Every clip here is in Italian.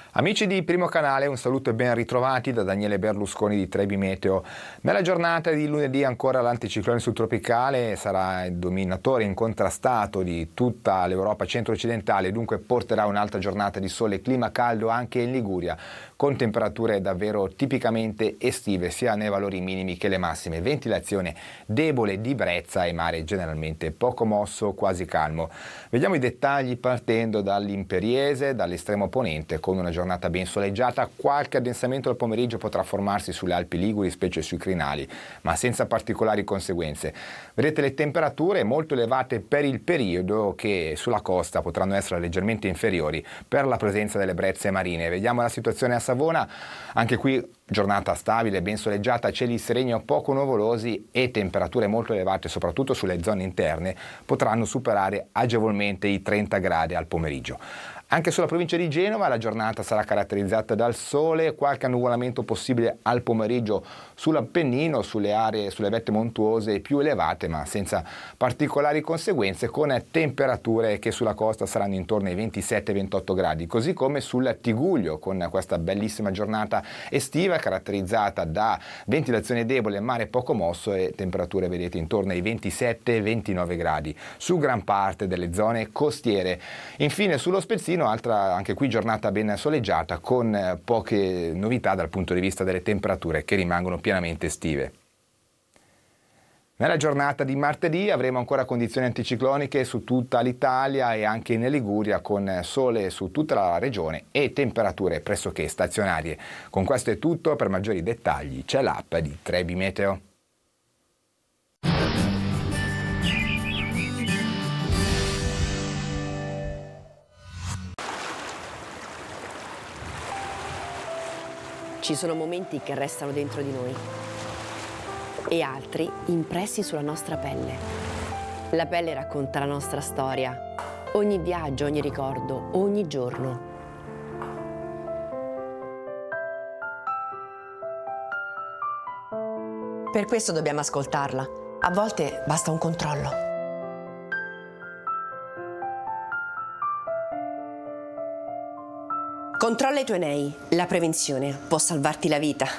Amici di Primo Canale, un saluto e ben ritrovati da Daniele Berlusconi di Trebi Meteo. Nella giornata di lunedì ancora l'anticiclone subtropicale sarà il dominatore incontrastato di tutta l'Europa centro-occidentale, dunque porterà un'altra giornata di sole e clima caldo anche in Liguria, con temperature davvero tipicamente estive sia nei valori minimi che le massime. Ventilazione debole di brezza e mare generalmente poco mosso, quasi calmo. Vediamo i dettagli partendo dall'Imperiese, dall'estremo ponente, con una giornata ben soleggiata. Qualche addensamento al pomeriggio potrà formarsi sulle Alpi Liguri, specie sui crinali, ma senza particolari conseguenze. Vedete le temperature molto elevate per il periodo, che sulla costa potranno essere leggermente inferiori per la presenza delle brezze marine. Vediamo la situazione a Savona, anche qui giornata stabile, ben soleggiata, cieli sereni o poco nuvolosi e temperature molto elevate soprattutto sulle zone interne, potranno superare agevolmente i 30 gradi al pomeriggio. Anche sulla provincia di Genova la giornata sarà caratterizzata dal sole, qualche annuvolamento possibile al pomeriggio sull'Appennino, sulle vette montuose più elevate, ma senza particolari conseguenze, con temperature che sulla costa saranno intorno ai 27-28 gradi, così come sul Tigullio, con questa bellissima giornata estiva caratterizzata da ventilazione debole, mare poco mosso e temperature, vedete, intorno ai 27-29 gradi su gran parte delle zone costiere. Infine sullo Spezzino, altra anche qui giornata ben soleggiata con poche novità dal punto di vista delle temperature che rimangono pienamente estive. Nella giornata di martedì avremo ancora condizioni anticicloniche su tutta l'Italia e anche in Liguria, con sole su tutta la regione e temperature pressoché stazionarie. Con questo è tutto, per maggiori dettagli c'è l'app di Trebi Meteo. Ci sono momenti che restano dentro di noi e altri impressi sulla nostra pelle. La pelle racconta la nostra storia, ogni viaggio, ogni ricordo, ogni giorno. Per questo dobbiamo ascoltarla. A volte basta un controllo. Controlla i tuoi nei. La prevenzione può salvarti la vita.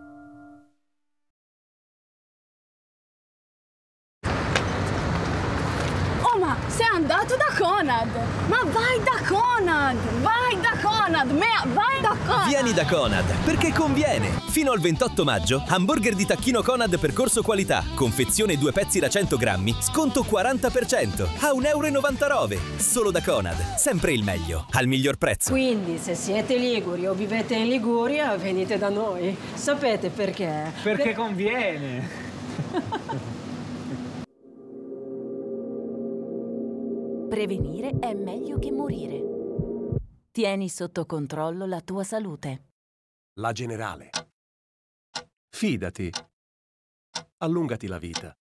Oh, ma sei andato da Conad! Ma vai da Conad! Vai da Conad! Vai da Conad! Vieni da Conad, perché conviene! Fino al 28 maggio, hamburger di tacchino Conad per corso qualità, confezione 2 pezzi da 100 grammi, sconto 40%, a 1,99 €. Solo da Conad, sempre il meglio, al miglior prezzo. Quindi, se siete liguri o vivete in Liguria, venite da noi. Sapete perché? Perché conviene! Prevenire è meglio che morire. Tieni sotto controllo la tua salute. La Generale. Fidati. Allungati la vita.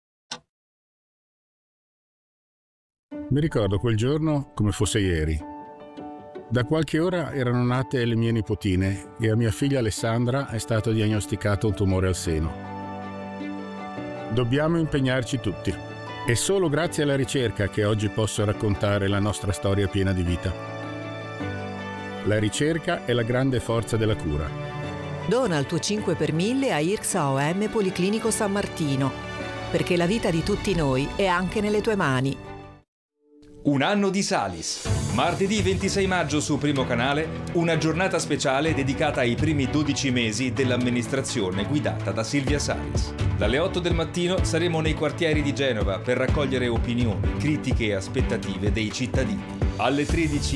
Mi ricordo quel giorno come fosse ieri. Da qualche ora erano nate le mie nipotine e a mia figlia Alessandra è stato diagnosticato un tumore al seno. Dobbiamo impegnarci tutti. È solo grazie alla ricerca che oggi posso raccontare la nostra storia piena di vita. La ricerca è la grande forza della cura. Dona il tuo 5 per 1000 a IRCSA OM Policlinico San Martino, perché la vita di tutti noi è anche nelle tue mani. Un anno di Salis. Martedì 26 maggio su Primo Canale, una giornata speciale dedicata ai primi 12 mesi dell'amministrazione guidata da Silvia Salis. Dalle 8 del mattino saremo nei quartieri di Genova per raccogliere opinioni, critiche e aspettative dei cittadini. Alle 13